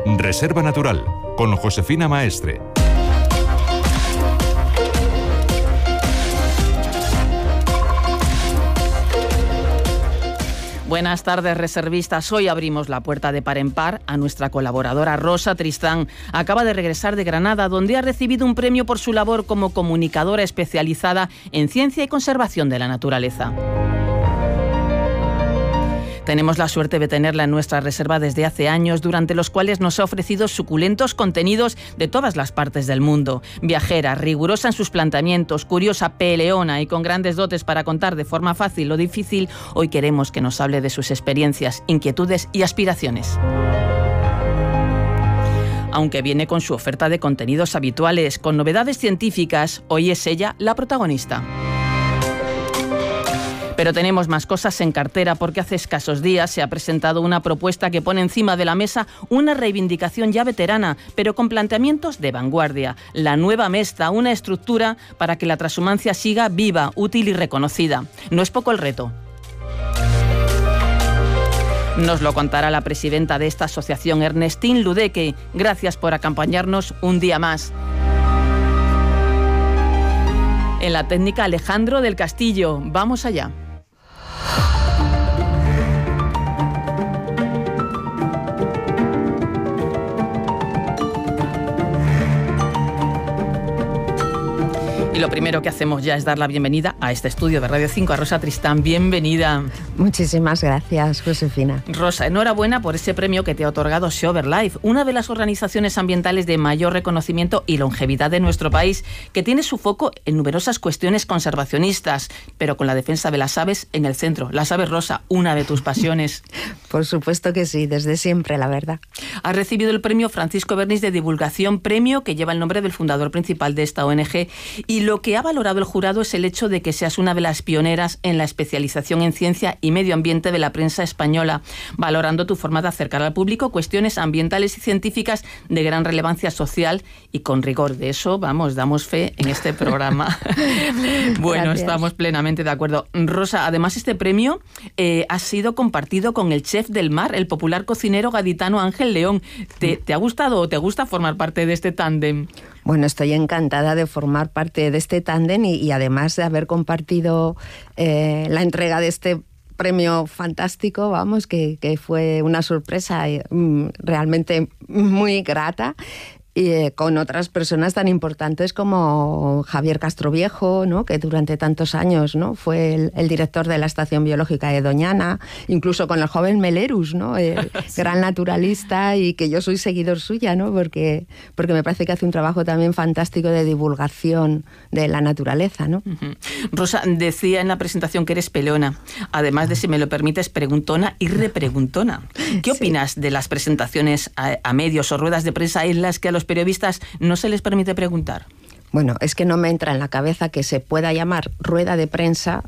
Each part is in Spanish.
Reserva Natural, con Josefina Maestre. Buenas tardes, reservistas. Hoy abrimos la puerta de par en par a nuestra colaboradora Rosa Tristán. Acaba de regresar de Granada, donde ha recibido un premio por su labor como comunicadora especializada en ciencia y conservación de la naturaleza. Tenemos la suerte de tenerla en nuestra reserva desde hace años, durante los cuales nos ha ofrecido suculentos contenidos de todas las partes del mundo. Viajera, rigurosa en sus planteamientos, curiosa, peleona y con grandes dotes para contar de forma fácil lo difícil, hoy queremos que nos hable de sus experiencias, inquietudes y aspiraciones. Aunque viene con su oferta de contenidos habituales, con novedades científicas, hoy es ella la protagonista. Pero tenemos más cosas en cartera, porque hace escasos días se ha presentado una propuesta que pone encima de la mesa una reivindicación ya veterana, pero con planteamientos de vanguardia. La nueva Mesta, una estructura para que la transhumancia siga viva, útil y reconocida. No es poco el reto. Nos lo contará la presidenta de esta asociación, Ernestine Ludeque. Gracias por acompañarnos un día más. En la técnica, Alejandro del Castillo. Vamos allá. Y lo primero que hacemos ya es dar la bienvenida a este estudio de Radio 5 a Rosa Tristán. Bienvenida. Muchísimas gracias, Josefina. Rosa, enhorabuena por ese premio que te ha otorgado ShoverLife, una de las organizaciones ambientales de mayor reconocimiento y longevidad de nuestro país, que tiene su foco en numerosas cuestiones conservacionistas, pero con la defensa de las aves en el centro. Las aves, Rosa, una de tus pasiones. Por supuesto que sí, desde siempre, la verdad. Has recibido el premio Francisco Bernis de Divulgación, premio que lleva el nombre del fundador principal de esta ONG, y lo que ha valorado el jurado es el hecho de que seas una de las pioneras en la especialización en ciencia y medio ambiente de la prensa española, valorando tu forma de acercar al público cuestiones ambientales y científicas de gran relevancia social y con rigor. De eso, vamos, damos fe en este programa. Bueno, gracias. Estamos plenamente de acuerdo. Rosa, además este premio ha sido compartido con el chef del mar, el popular cocinero gaditano Ángel León. ¿Te ha gustado o te gusta formar parte de este tándem? Bueno, estoy encantada de formar parte de este tándem y además de haber compartido la entrega de este premio fantástico, vamos, que fue una sorpresa realmente muy grata. Y con otras personas tan importantes como Javier Castroviejo, ¿no?, que durante tantos años, ¿no?, fue el director de la Estación Biológica de Doñana, incluso con el joven Melerus, ¿no?, el sí, gran naturalista, y que yo soy seguidor suya, ¿no?, porque me parece que hace un trabajo también fantástico de divulgación de la naturaleza, ¿no? Uh-huh. Rosa, decía en la presentación que eres peleona, además de, si me lo permites, preguntona y repreguntona. ¿Qué opinas de las presentaciones a medios o ruedas de prensa en las que a los periodistas no se les permite preguntar? Bueno, es que no me entra en la cabeza que se pueda llamar rueda de prensa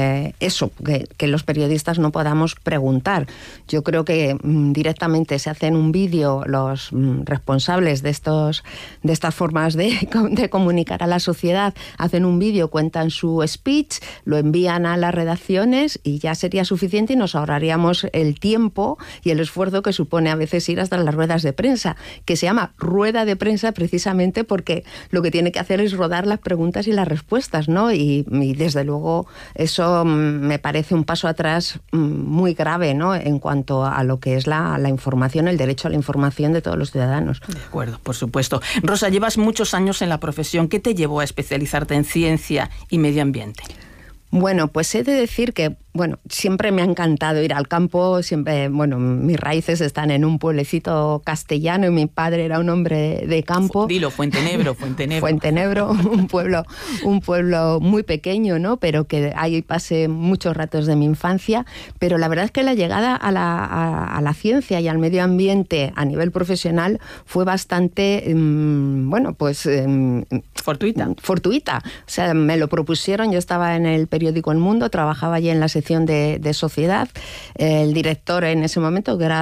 eso, que los periodistas no podamos preguntar. Yo creo que directamente se hacen un vídeo los responsables de estas formas de comunicar a la sociedad, hacen un vídeo, cuentan su speech, lo envían a las redacciones y ya sería suficiente y nos ahorraríamos el tiempo y el esfuerzo que supone a veces ir hasta las ruedas de prensa, que se llama rueda de prensa precisamente porque lo que tiene que hacer es rodar las preguntas y las respuestas, ¿no? Y desde luego eso me parece un paso atrás muy grave, ¿no?, en cuanto a lo que es la información, el derecho a la información de todos los ciudadanos. De acuerdo, por supuesto. Rosa, llevas muchos años en la profesión. ¿Qué te llevó a especializarte en ciencia y medio ambiente? Bueno, pues he de decir que siempre me ha encantado ir al campo, siempre, mis raíces están en un pueblecito castellano y mi padre era un hombre de campo. Dilo, Fuentenebro. Fuentenebro, un pueblo muy pequeño, ¿no?, pero que ahí pasé muchos ratos de mi infancia, pero la verdad es que la llegada a la ciencia y al medio ambiente a nivel profesional fue bastante, fortuita. O sea, me lo propusieron, yo estaba en el periódico El Mundo, trabajaba allí en la sección de sociedad, el director en ese momento, que era